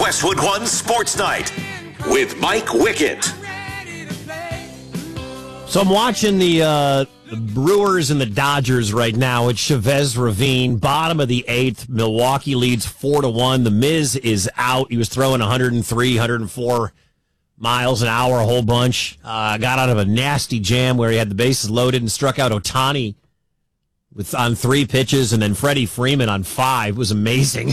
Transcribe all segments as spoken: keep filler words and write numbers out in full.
Westwood One Sports Night with Mike Wickett. So I'm watching the, uh, the Brewers and the Dodgers right now at Chavez Ravine, bottom of the eighth. Milwaukee leads four to one. The Miz is out. He was throwing one hundred three, one hundred four miles an hour, a whole bunch. Uh, got out of a nasty jam where he had the bases loaded and struck out Ohtani with on three pitches, and then Freddie Freeman on five. It was amazing.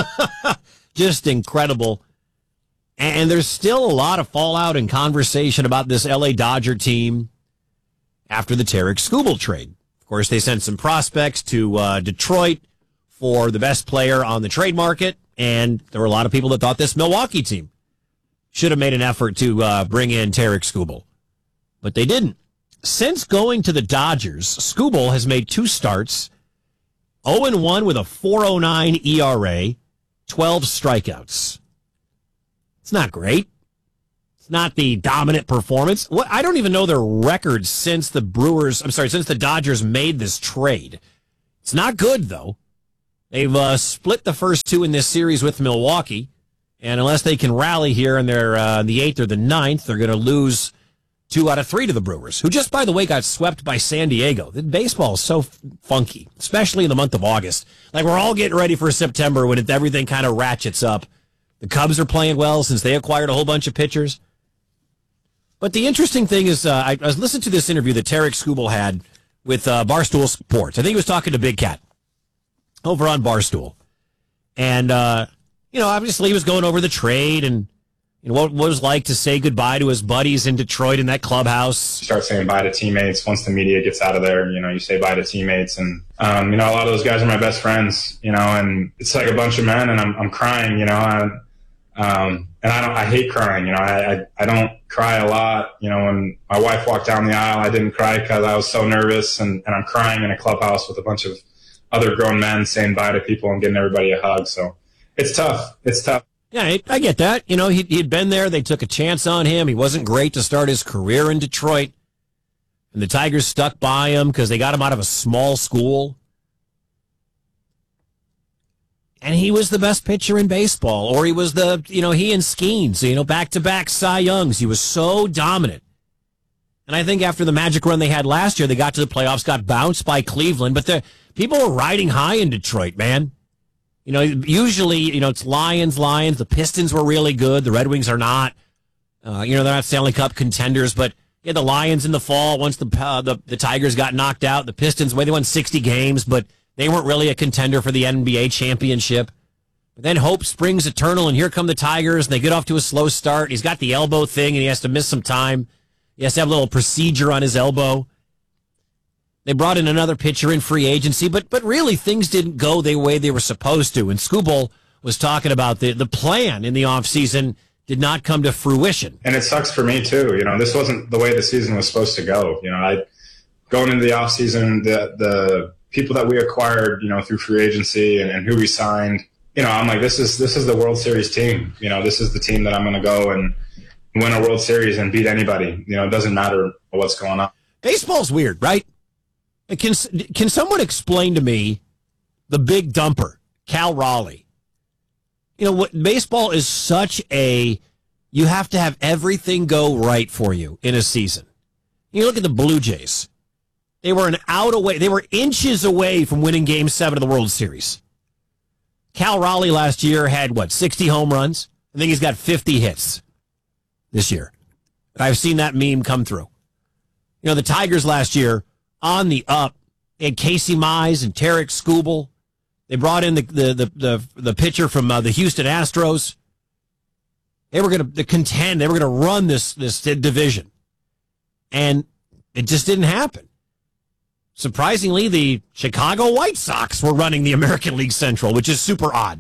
Just incredible. And there's still a lot of fallout and conversation about this L A Dodger team after the Tarik Skubal trade. Of course, they sent some prospects to uh, Detroit for the best player on the trade market, and there were a lot of people that thought this Milwaukee team should have made an effort to uh, bring in Tarik Skubal. But they didn't. Since going to the Dodgers, Skubal has made two starts, oh and one with a four oh nine E R A, twelve strikeouts. It's not great. It's not the dominant performance. What, I don't even know their records since the Brewers, I'm sorry, since the Dodgers made this trade. It's not good, though. They've uh, split the first two in this series with Milwaukee, and unless they can rally here in their uh, the eighth or the ninth, they're going to lose two out of three to the Brewers, who just, by the way, got swept by San Diego. The baseball is so f- funky, especially in the month of August. Like, we're all getting ready for September when it, everything kind of ratchets up. The Cubs are playing well since they acquired a whole bunch of pitchers. But the interesting thing is, uh, I, I was listening to this interview that Tarik Skubal had with uh, Barstool Sports. I think he was talking to Big Cat over on Barstool. And, uh, you know, obviously he was going over the trade and you know, what, what it was like to say goodbye to his buddies in Detroit in that clubhouse. You start saying bye to teammates once the media gets out of there. You know, you say bye to teammates. And, um, you know, a lot of those guys are my best friends, you know, and it's like a bunch of men and I'm, I'm crying, you know, I, Um, and I don't, I hate crying, you know, I, I, I don't cry a lot. You know, when my wife walked down the aisle, I didn't cry because I was so nervous and, and I'm crying in a clubhouse with a bunch of other grown men saying bye to people and getting everybody a hug. So it's tough. It's tough. Yeah, I, I get that. You know, he, he'd been there. They took a chance on him. He wasn't great to start his career in Detroit. And the Tigers stuck by him because they got him out of a small school. And he was the best pitcher in baseball, or he was the, you know, he and Skeens, you know, back-to-back Cy Youngs. He was so dominant. And I think after the magic run they had last year, they got to the playoffs, got bounced by Cleveland, but the people were riding high in Detroit, man. You know, usually, you know, it's Lions, Lions. The Pistons were really good. The Red Wings are not. Uh, you know, they're not Stanley Cup contenders, but yeah, the Lions in the fall, once the, uh, the, the Tigers got knocked out, the Pistons, well, they won sixty games, but they weren't really a contender for the N B A championship. But then hope springs eternal, and here come the Tigers, and they get off to a slow start. He's got the elbow thing, and he has to miss some time. He has to have a little procedure on his elbow. They brought in another pitcher in free agency, but but really things didn't go the way they were supposed to. And Skubal was talking about the, the plan in the offseason did not come to fruition. And it sucks for me, too. You know, this wasn't the way the season was supposed to go. You know, I going into the offseason, the the people that we acquired, you know, through free agency and, and who we signed, you know, I'm like, this is this is the World Series team. You know, this is the team that I'm going to go and win a World Series and beat anybody. You know, it doesn't matter what's going on. Baseball's weird, right? Can can someone explain to me the big dumper, Cal Raleigh? You know, what baseball is such a, you have to have everything go right for you in a season. You look at the Blue Jays. They were an out away. They were inches away from winning Game seven of the World Series. Cal Raleigh last year had, what, sixty home runs? I think he's got fifty hits this year. I've seen that meme come through. You know, the Tigers last year, on the up, they had Casey Mize and Tarik Skubal. They brought in the the the, the, the pitcher from uh, the Houston Astros. They were going to contend. They were going to run this, this division. And it just didn't happen. Surprisingly, the Chicago White Sox were running the American League Central, which is super odd.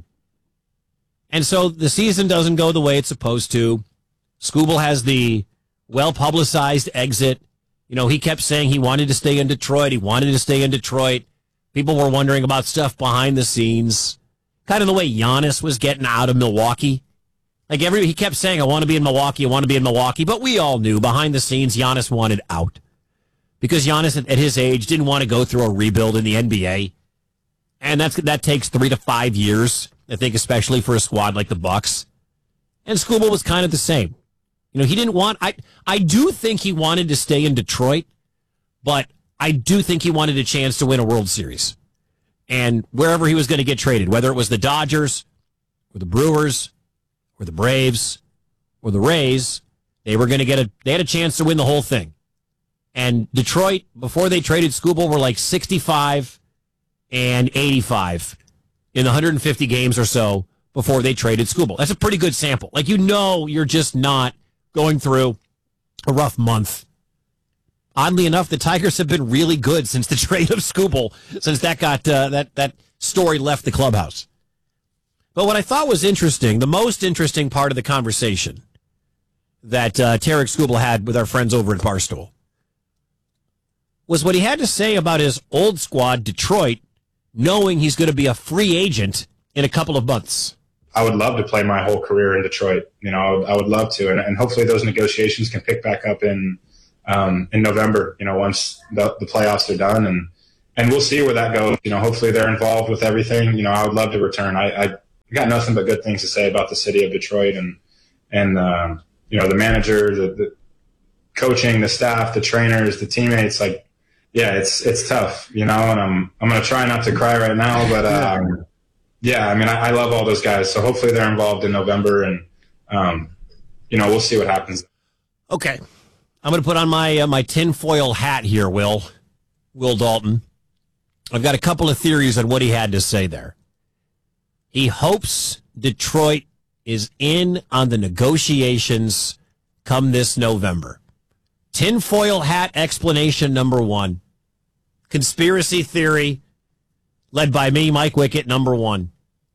And so the season doesn't go the way it's supposed to. Skubal has the well-publicized exit. You know, he kept saying he wanted to stay in Detroit. He wanted to stay in Detroit. People were wondering about stuff behind the scenes. Kind of the way Giannis was getting out of Milwaukee. Like every, he kept saying, I want to be in Milwaukee, I want to be in Milwaukee. But we all knew behind the scenes, Giannis wanted out. Because Giannis, at his age, didn't want to go through a rebuild in the N B A. And that's that takes three to five years, I think, especially for a squad like the Bucks. And Skubal was kind of the same. You know, he didn't want, I, I do think he wanted to stay in Detroit, but I do think he wanted a chance to win a World Series. And wherever he was going to get traded, whether it was the Dodgers or the Brewers or the Braves or the Rays, they were going to get a, they had a chance to win the whole thing. And Detroit, before they traded Skubal, were like sixty-five and eighty-five in the one hundred fifty games or so before they traded Skubal. That's a pretty good sample. Like, you know, you're just not going through a rough month. Oddly enough, the Tigers have been really good since the trade of Skubal, since that got uh, that that story left the clubhouse. But what I thought was interesting, the most interesting part of the conversation that uh, Tarik Skubal had with our friends over at Barstool was what he had to say about his old squad, Detroit, knowing he's going to be a free agent in a couple of months. I would love to play my whole career in Detroit. You know, I would, I would love to, and, and hopefully those negotiations can pick back up in um, in November. You know, once the, the playoffs are done, and and we'll see where that goes. You know, hopefully they're involved with everything. You know, I would love to return. I, I got nothing but good things to say about the city of Detroit, and and um, you know, the manager, the, the coaching, the staff, the trainers, the teammates. Like, yeah, it's it's tough. You know, and I'm I'm gonna try not to cry right now, but. Um, Yeah, I mean, I, I love all those guys. So hopefully they're involved in November, and um, you know, we'll see what happens. Okay, I'm going to put on my uh, my tinfoil hat here, Will. Will Dalton. I've got a couple of theories on what he had to say there. He hopes Detroit is in on the negotiations come this November. Tinfoil hat explanation number one. Conspiracy theory led by me, Mike Wickett, number one.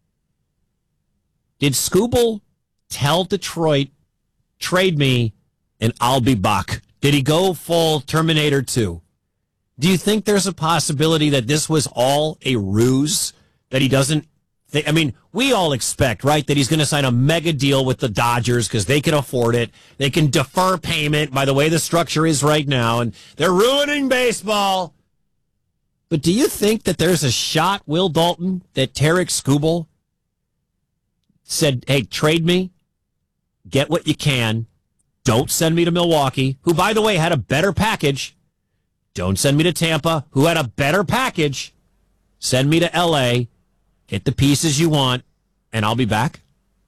Did Skubal tell Detroit, trade me and I'll be back? Did he go full Terminator two? Do you think there's a possibility that this was all a ruse? That he doesn't think, I mean, we all expect, right, that he's going to sign a mega deal with the Dodgers because they can afford it. They can defer payment by the way the structure is right now, and they're ruining baseball. But do you think that there's a shot, Will Dalton, that Tarik Skubal said, hey, trade me, get what you can, don't send me to Milwaukee, who, by the way, had a better package. Don't send me to Tampa, who had a better package. Send me to L A, get the pieces you want, and I'll be back?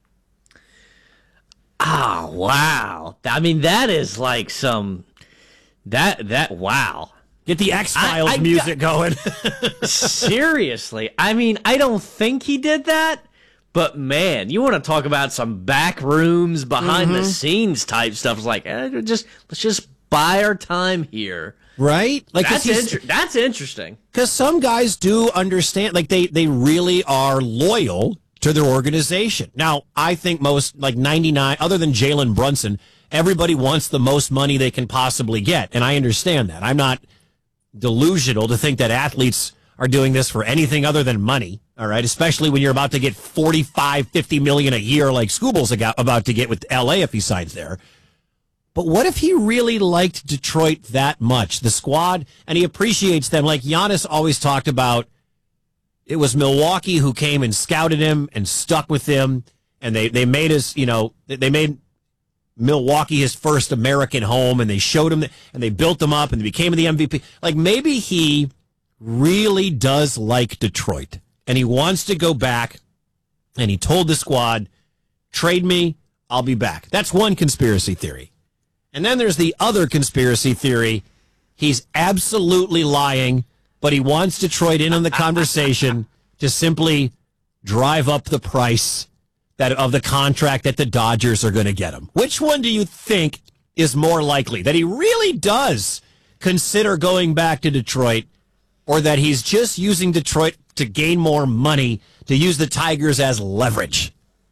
Oh, wow. I mean, that is like some, that, that, wow. Get the X-Files music going. Seriously. I mean, I don't think he did that, but man, you want to talk about some back rooms, behind mm-hmm. the scenes type stuff. It's like, eh, just let's just buy our time here. Right? Like that's, inter- that's interesting. Because some guys do understand, like they, they really are loyal to their organization. Now, I think most, like ninety-nine, other than Jalen Brunson, everybody wants the most money they can possibly get. And I understand that. I'm not delusional to think that athletes are doing this for anything other than money, all right? Especially when you're about to get forty-five, fifty million a year like Skubal's about to get with L A if he signs there. But what if he really liked Detroit that much, the squad, and he appreciates them? Like Giannis always talked about, it was Milwaukee who came and scouted him and stuck with him, and they, they made us, you know, they made Milwaukee his first American home, and they showed him, and they built him up, and they became the M V P. Like, maybe he really does like Detroit, and he wants to go back, and he told the squad, trade me, I'll be back. That's one conspiracy theory. And then there's the other conspiracy theory. He's absolutely lying, but he wants Detroit in on the conversation to simply drive up the price that of the contract that the Dodgers are going to get him. Which one do you think is more likely? That he really does consider going back to Detroit, or that he's just using Detroit to gain more money, to use the Tigers as leverage?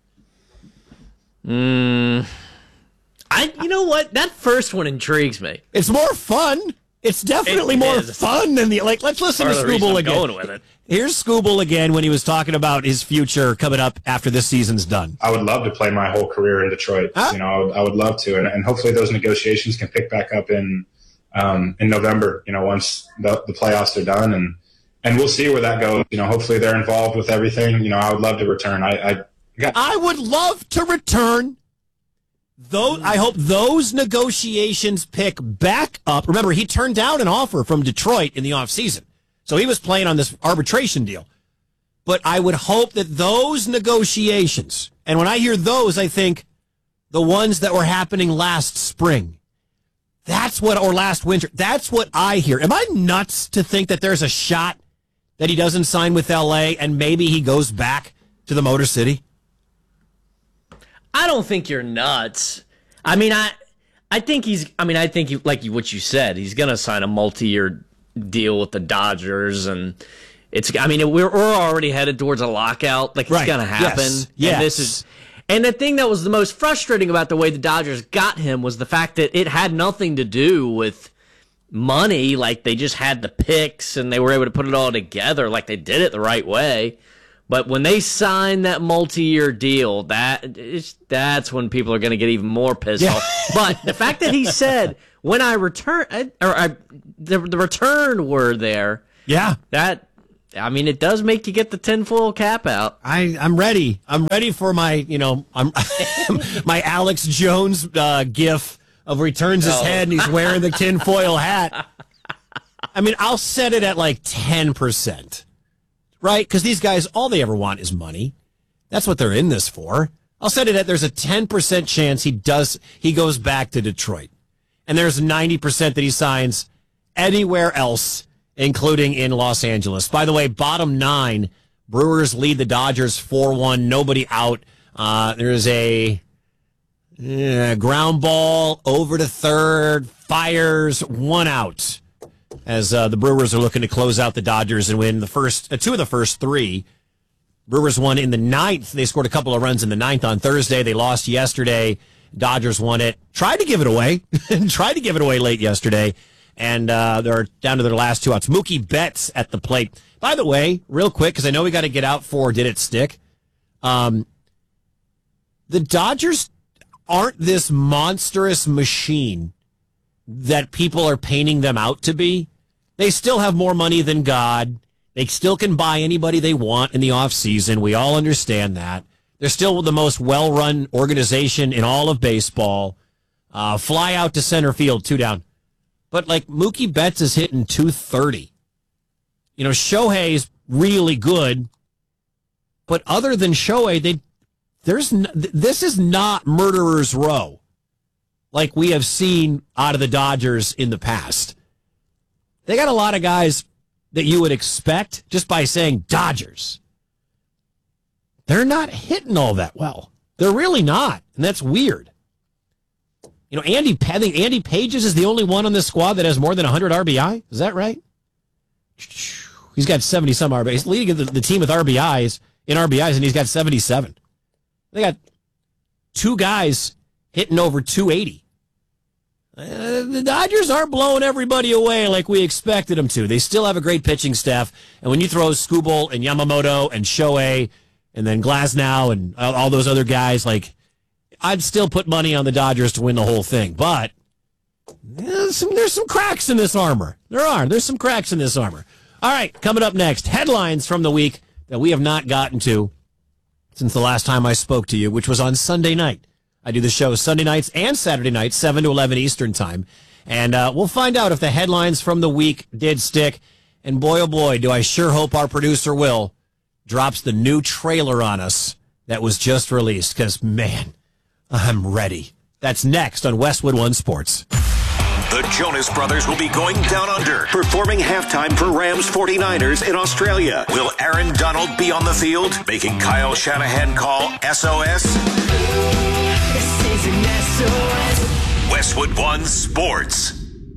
Mm, I, you know what? That first one intrigues me. It's more fun. It's definitely it more is. fun than the, like, let's listen to Skubal again. Going with it. Here's Skubal again when he was talking about his future coming up after this season's done. I would love to play my whole career in Detroit. Huh? You know, I would, I would love to, and, and hopefully those negotiations can pick back up in um, in November. You know, once the, the playoffs are done, and and we'll see where that goes. You know, hopefully they're involved with everything. You know, I would love to return. I I, got- I would love to return. Those, I hope those negotiations pick back up. Remember, he turned down an offer from Detroit in the offseason. So he was playing on this arbitration deal. But I would hope that those negotiations, and when I hear those, I think the ones that were happening last spring, that's what, or last winter, that's what I hear. Am I nuts to think that there's a shot that he doesn't sign with L A and maybe he goes back to the Motor City? I don't think you're nuts. I mean, I I think he's, I mean, I think, he, like what you said, he's going to sign a multi-year deal with the Dodgers, and it's, I mean, we're, we're already headed towards a lockout. Like, it's right. going to happen. Yes. Yes. And this is, and the thing that was the most frustrating about the way the Dodgers got him was the fact that it had nothing to do with money. Like, they just had the picks and they were able to put it all together. Like, they did it the right way. But when they sign that multi-year deal, that is, that's when people are going to get even more pissed yeah. off. But the fact that he said, when I return, or I, the, the return word there, yeah, that, I mean, it does make you get the tinfoil cap out. I, I'm ready. I'm ready for my, you know, I'm my Alex Jones uh, gif of returns his oh. head and he's wearing the tinfoil hat. I mean, I'll set it at like ten percent. Right? Because these guys, all they ever want is money. That's what they're in this for. I'll set it at there's a ten percent chance he does he goes back to Detroit. And there's ninety percent that he signs anywhere else, including in Los Angeles. By the way, bottom nine, Brewers lead the Dodgers four one, nobody out. Uh, there's a uh, ground ball over to third, fires, one out. As uh, the Brewers are looking to close out the Dodgers and win the first uh, two of the first three. Brewers won in the ninth. They scored a couple of runs in the ninth on Thursday. They lost yesterday. Dodgers won it. Tried to give it away. Tried to give it away late yesterday. And uh, they're down to their last two outs. Mookie Betts at the plate. By the way, real quick, because I know we got to get out for Did It Stick? Um, the Dodgers aren't this monstrous machine that people are painting them out to be. They still have more money than God. They still can buy anybody they want in the offseason. We all understand that. They're still the most well-run organization in all of baseball. Uh, fly out to center field, two down. But, like, Mookie Betts is hitting two thirty. You know, Shohei's really good. But other than Shohei, they, there's n- this is not Murderer's Row like we have seen out of the Dodgers in the past. They got a lot of guys that you would expect just by saying Dodgers. They're not hitting all that well. They're really not, and that's weird. You know, Andy, I think Andy Pages is the only one on this squad that has more than one hundred R B I. Is that right? He's got seventy-some R B Is. He's leading the, the team with R B Is, in R B Is, and he's got seventy-seven. They got two guys hitting over two eighty. Uh, the Dodgers aren't blowing everybody away like we expected them to. They still have a great pitching staff. And when you throw Skubal and Yamamoto and Shohei and then Glasnow and all, all those other guys, like, I'd still put money on the Dodgers to win the whole thing. But there's some, there's some cracks in this armor. There are. There's some cracks in this armor. All right, coming up next, headlines from the week that we have not gotten to since the last time I spoke to you, which was on Sunday night. I do the show Sunday nights and Saturday nights, seven to eleven Eastern time. And uh, we'll find out if the headlines from the week did stick. And boy, oh boy, do I sure hope our producer, Will, drops the new trailer on us that was just released. Because, man, I'm ready. That's next on Westwood One Sports. The Jonas Brothers will be going down under, performing halftime for Rams forty-niners in Australia. Will Aaron Donald be on the field, making Kyle Shanahan call S O S? This is an S O S. Westwood One Sports.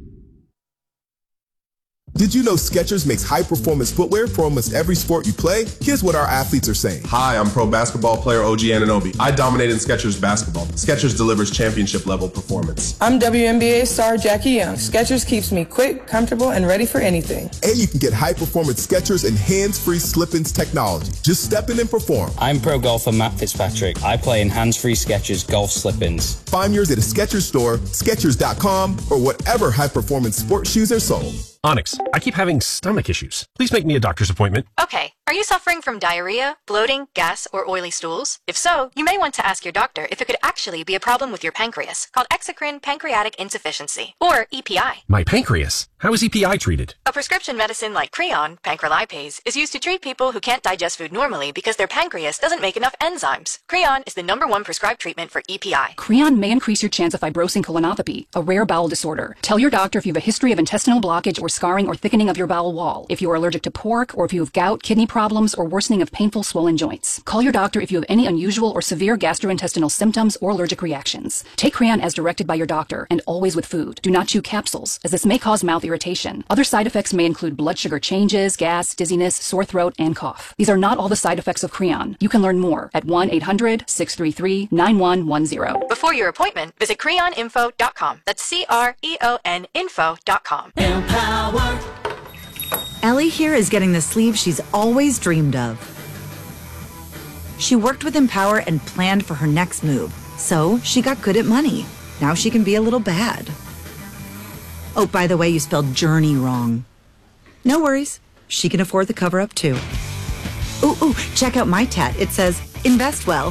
Did you know Skechers makes high-performance footwear for almost every sport you play? Here's what our athletes are saying. Hi, I'm pro basketball player O G Anunoby. I dominate in Skechers basketball. Skechers delivers championship-level performance. I'm W N B A star Jackie Young. Skechers keeps me quick, comfortable, and ready for anything. And you can get high-performance Skechers and hands-free slip-ins technology. Just step in and perform. I'm pro golfer Matt Fitzpatrick. I play in hands-free Skechers golf slip-ins. Find yours at a Skechers store, Skechers dot com, or whatever high-performance sports shoes are sold. Onyx, I keep having stomach issues. Please make me a doctor's appointment. Okay. Are you suffering from diarrhea, bloating, gas, or oily stools? If so, you may want to ask your doctor if it could actually be a problem with your pancreas, called exocrine pancreatic insufficiency, or E P I. My pancreas? How is E P I treated? A prescription medicine like Creon, pancrelipase, is used to treat people who can't digest food normally because their pancreas doesn't make enough enzymes. Creon is the number one prescribed treatment for E P I. Creon may increase your chance of fibrosing colonopathy, a rare bowel disorder. Tell your doctor if you have a history of intestinal blockage or scarring or thickening of your bowel wall, if you are allergic to pork, or if you have gout, kidney problems, or worsening of painful swollen joints. Call your doctor if you have any unusual or severe gastrointestinal symptoms or allergic reactions. Take Creon as directed by your doctor, and always with food. Do not chew capsules, as this may cause mouth irritation. Other side effects may include blood sugar changes, gas, dizziness, sore throat, and cough. These are not all the side effects of Creon. You can learn more at one eight hundred, six three three, nine one one zero. Before your appointment, visit creon info dot com. That's C R E O N info dot com. Empower. Ellie here is getting the sleeve she's always dreamed of. She worked with Empower and planned for her next move, so she got good at money. Now she can be a little bad. Oh, by the way, you spelled journey wrong. No worries. She can afford the cover-up, too. Ooh, ooh, check out my tat. It says, invest well.